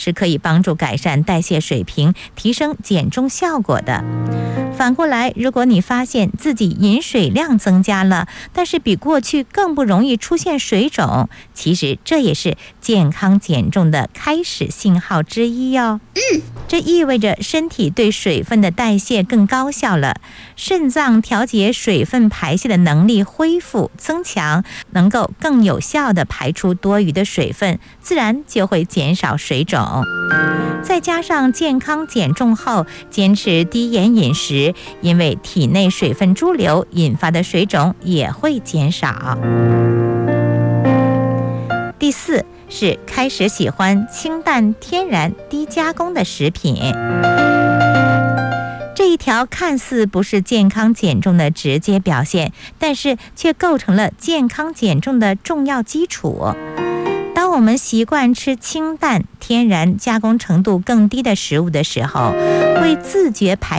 是可以帮助改善代谢水平，提升减重效果的。反过来，如果你发现自己饮水量增加了，但是比过去更不容易出现水肿，其实这也是健康减重的开始信号之一哦。这意味着身体对水分的代谢更高效了，肾脏调节水分排泄的能力恢复增强，能够更有效地排出多余的水分，自然就会减少水肿。再加上健康减重后坚持低盐饮食，因为体内水分潴留引发的水肿也会减少。第四是开始喜欢清淡、天然、低加工的食品。这一条看似不是健康减重的直接表现，但是却构成了健康减重的重要基础。当我们习惯吃清淡、天然、加工程度更低的食物的时候，会自觉排